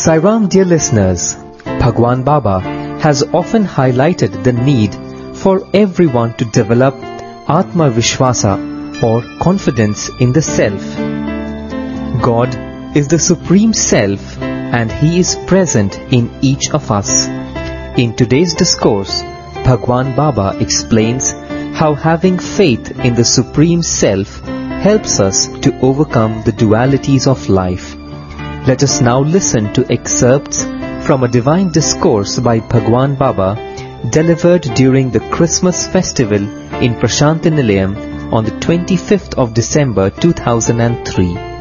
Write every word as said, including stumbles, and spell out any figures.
Sairam, dear listeners, Bhagwan Baba has often highlighted the need for everyone to develop Atma Vishwasa or confidence in the self. God is the Supreme Self and He is present in each of us. In today's discourse, Bhagwan Baba explains how having faith in the Supreme Self helps us to overcome the dualities of life. Let us now listen to excerpts from a divine discourse by Bhagwan Baba delivered during the Christmas festival in Prashanti Nilayam on the twenty-fifth of December two thousand three.